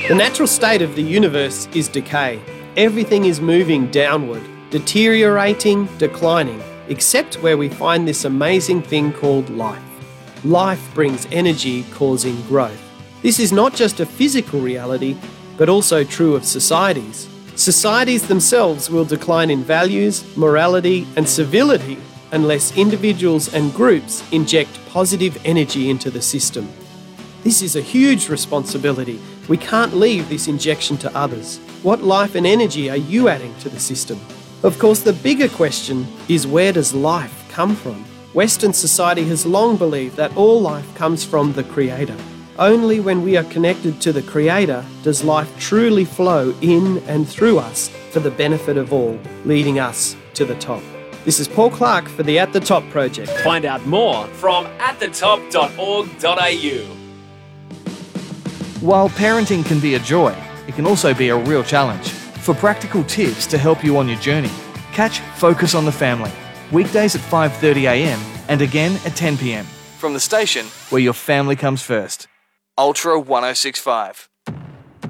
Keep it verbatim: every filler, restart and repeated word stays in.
The natural state of the universe is decay. Everything is moving downward, deteriorating, declining, except where we find this amazing thing called life. Life brings energy, causing growth. This is not just a physical reality, but also true of societies. Societies themselves will decline in values, morality, and civility unless individuals and groups inject positive energy into the system. This is a huge responsibility. We can't leave this injection to others. What life and energy are you adding to the system? Of course, the bigger question is, where does life come from? Western society has long believed that all life comes from the Creator. Only when we are connected to the Creator does life truly flow in and through us for the benefit of all, leading us to the top. This is Paul Clark for the At the Top Project. Find out more from at the top dot org dot a u. While parenting can be a joy, it can also be a real challenge. For practical tips to help you on your journey, catch Focus on the Family, weekdays at five thirty a m and again at ten p m from the station where your family comes first. Ultra one oh six point five.